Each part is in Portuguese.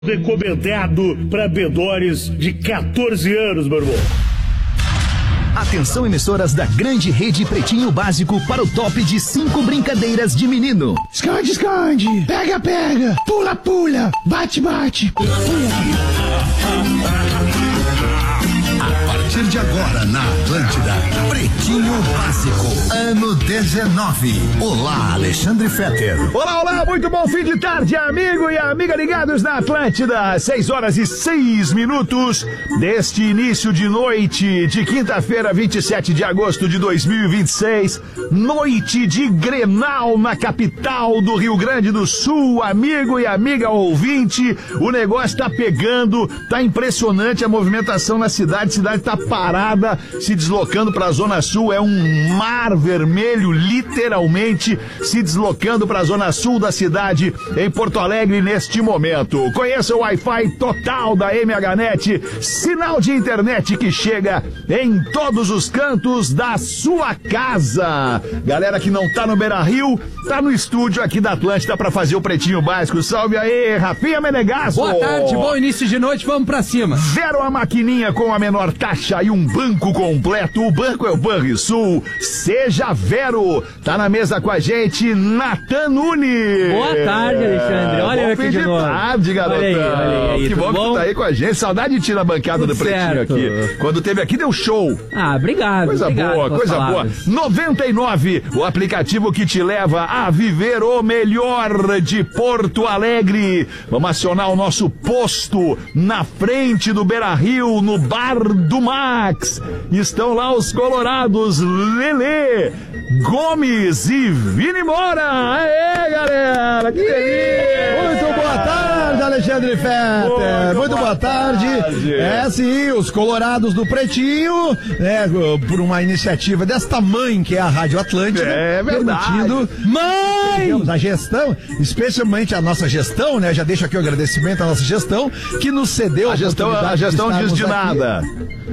Recomendado para bedores de 14 anos, meu irmão. Atenção, emissoras da grande rede Pretinho Básico para o top de 5 brincadeiras de menino. Esconde, esconde, pega, pega, pula, pula, bate, bate. A partir de agora na Atlântida, Pretinho Básico, ano 19. Olá, Alexandre Fetter. Olá, olá, muito bom fim de tarde, amigo e amiga ligados na Atlântida. 6 horas e 6 minutos deste início de noite de quinta-feira, 27 de agosto de 2026. Noite de Grenal na capital do Rio Grande do Sul, amigo e amiga ouvinte. O negócio tá pegando, tá impressionante a movimentação na cidade. A cidade tá parada, se deslocando para a Zona Sul. É um mar vermelho, literalmente, se deslocando para a Zona Sul da cidade, em Porto Alegre, neste momento. Conheça o Wi-Fi total da MHNet, sinal de internet que chega em todos os cantos da sua casa. Galera que não tá no Beira-Rio, tá no estúdio aqui da Atlântida para fazer o Pretinho Básico. Salve aí, Rafinha Menegasso. Boa tarde, bom início de noite, vamos pra cima. Vero a maquininha com a menor taxa e um banco completo. O banco é o Banrisul. Seja Vero. Tá na mesa com a gente, Natan Nunes. Boa tarde, Alexandre. Olha eu aqui de novo. Tarde, garotão. Olha aí, que bom que tu tá aí com a gente. Saudade de ti na bancada do Pretinho certo. aqui. Quando teve aqui, deu show. Ah, obrigado. Coisa boa, coisa boa. 99, o aplicativo que te leva a viver o melhor de Porto Alegre. Vamos acionar o nosso posto na frente do Beira-Rio, no Bar do Max. Estão lá os colorados Lelê, Gomes e Vini Moura. Aê, galera, que delícia! Muito boa tarde, Alexandre Fetter. Muito boa tarde. É sim, os colorados do Pretinho, por uma iniciativa desta mãe que é a Rádio Atlântida. É verdade. Mãe! A gestão, especialmente a nossa gestão, né? Já deixo aqui o agradecimento à nossa gestão, que nos cedeu a gestão diz de nada.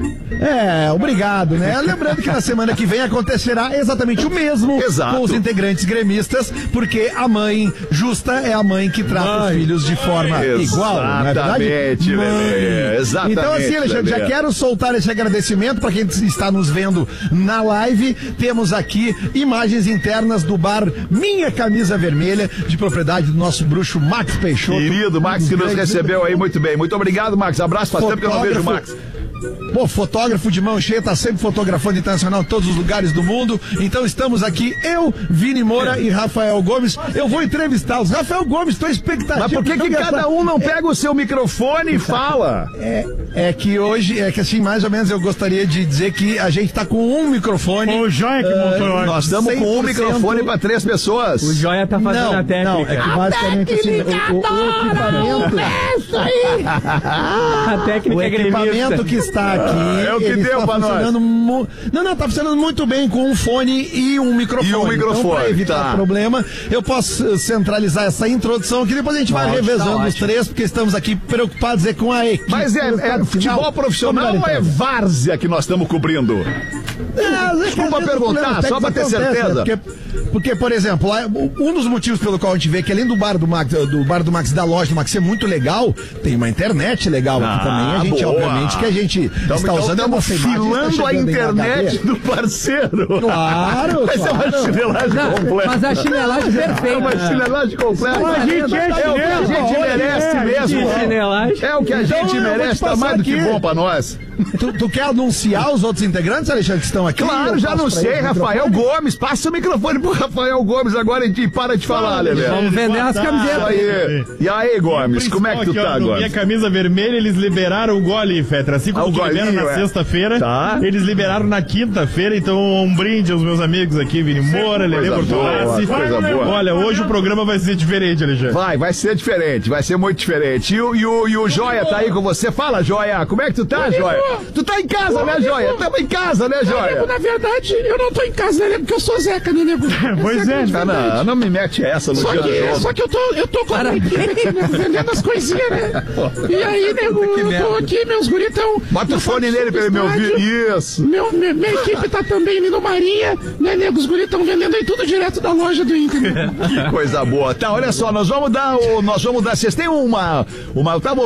Obrigado, né? Lembrando que na semana que vem acontecerá exatamente o mesmo com os integrantes gremistas, porque a mãe justa é a mãe que trata os filhos de forma igual, não é verdade? Exatamente. Então assim, Alexandre, já quero soltar esse agradecimento para quem está nos vendo na live. Temos aqui imagens internas do bar Minha Camisa Vermelha, de propriedade do nosso bruxo Max Peixoto. Querido Max, que nos recebeu aí muito bem. Muito obrigado, Max. Abraço, faz tempo que eu não vejo o Max. Pô, fotógrafo de mão cheia, tá sempre fotografando internacional em todos os lugares do mundo. Então estamos aqui, eu, Vini Moura e Rafael Gomes. Eu vou entrevistá-los. Rafael Gomes, tô expectativa. Mas por que cada um não pega o seu microfone e fala? É que hoje, assim, mais ou menos eu gostaria de dizer que a gente tá com um microfone. O Joia que montou hoje. Nós estamos com um microfone para 3 pessoas. O Joia tá fazendo a técnica. Não, é que basicamente assim, o equipamento. A técnica o equipamento que está aqui. É o que deu pra nós. Tá funcionando muito bem com um fone e um microfone. Então, pra evitar problema, eu posso centralizar essa introdução que depois a gente vai revezando os três, porque estamos aqui preocupados com a equipe. Mas é futebol profissional ou é várzea que nós estamos cobrindo? Desculpa perguntar, só pra ter certeza. Porque, por exemplo, um dos motivos pelo qual a gente vê que além do bar do Max e da loja do Max ser muito legal, tem uma internet legal aqui também. A gente, obviamente, que a gente está usando estamos filando a internet do parceiro. Claro, Vai ser uma chinelagem completa. Mas a chinelagem perfeita. É uma chinelagem completa. A gente é o que a gente merece mesmo. Chinelagem. É o que a gente merece, tá mais do que bom pra nós. Tu quer anunciar os outros integrantes, Alexandre, que estão aqui? Claro, já anunciei, Rafael Gomes. Passa o microfone pro Rafael Gomes agora e para de falar, Lelê. Vamos vender as camisetas. E aí, Gomes, como é que tu tá, Gomes? Minha Camisa Vermelha, eles liberaram o gole, Fetra. Assim como liberaram na sexta-feira, eles liberaram na quinta-feira. Então, um brinde aos meus amigos aqui, Vini Moura, Lelê Bortolassi. Olha, hoje o programa vai ser diferente, Alexandre. Vai ser diferente, vai ser muito diferente. E o Joia tá aí com você. Fala, Joia, como é que tu tá, Joia? Tu tá em casa, né, Joia? Tamo em casa, né, Joia? Na verdade, eu não tô em casa, né, porque eu sou Zeca, né, nego? Pois é, não me mete essa no dia do jogo. Só que eu tô com a equipe aqui, né, vendendo as coisinhas, né? E aí, nego, eu tô aqui, meus guritão. Bota o fone nele pra ele me ouvir. Isso. Minha equipe tá também ali no Marinha, né, nego? Os guris estão vendendo aí tudo direto da loja do Inter. Que coisa boa. Tá, olha só, nós vamos dar. Vocês têm uma. Eu tava